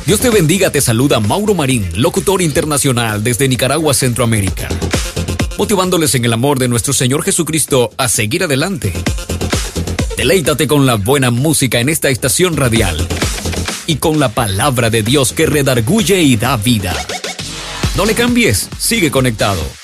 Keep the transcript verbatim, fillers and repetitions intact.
Dios te bendiga, te saluda Mauro Marín, locutor internacional desde Nicaragua, Centroamérica, motivándoles en el amor de nuestro Señor Jesucristo a seguir adelante. Deleítate con la buena música en esta estación radial y con la palabra de Dios que redarguye y da vida. No le cambies, sigue conectado.